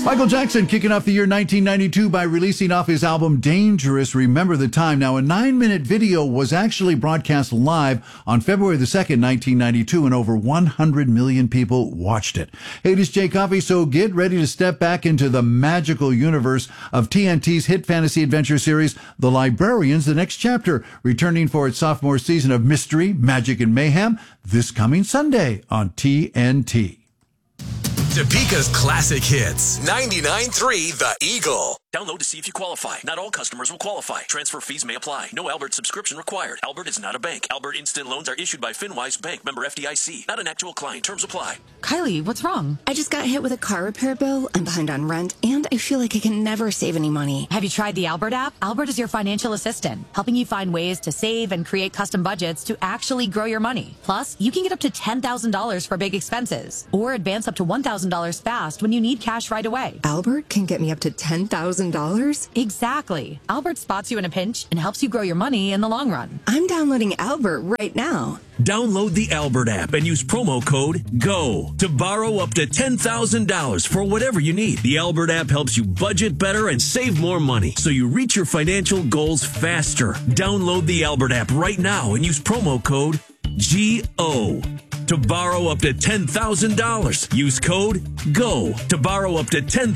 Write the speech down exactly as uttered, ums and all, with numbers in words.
Michael Jackson kicking off the year nineteen ninety-two by releasing off his album Dangerous, Remember the Time. Now, a nine-minute video was actually broadcast live on February the second, nineteen ninety-two, and over one hundred million people watched it. Hey, this is Jay Coffey, so get ready to step back into the magical universe of T N T's hit fantasy adventure series, The Librarians, the next chapter, returning for its sophomore season of mystery, magic, and mayhem this coming Sunday on T N T. Topeka's classic hits. ninety-nine point three The Eagle. Download to see if you qualify. Not all customers will qualify. Transfer fees may apply. No Albert subscription required. Albert is not a bank. Albert Instant Loans are issued by FinWise Bank, member F D I C. Not an actual client. Terms apply. Kylie, what's wrong? I just got hit with a car repair bill. I'm behind on rent, and I feel like I can never save any money. Have you tried the Albert app? Albert is your financial assistant, helping you find ways to save and create custom budgets to actually grow your money. Plus, you can get up to ten thousand dollars for big expenses, or advance up to one thousand dollars fast when you need cash right away. Albert can get me up to ten thousand dollars? Exactly. Albert spots you in a pinch and helps you grow your money in the long run. I'm downloading Albert right now. Download the Albert app and use promo code GO to borrow up to ten thousand dollars for whatever you need. The Albert app helps you budget better and save more money so you reach your financial goals faster. Download the Albert app right now and use promo code G O to borrow up to ten thousand dollars. Use code GO to borrow up to ten thousand dollars.